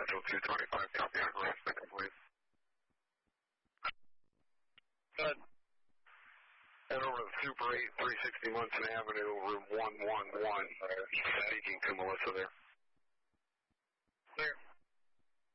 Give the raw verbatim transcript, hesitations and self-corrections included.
Central two twenty-five, copy on harassment complete. Good. And over to Super eight, three sixty Munson Avenue, room one one one. Speaking to Melissa there.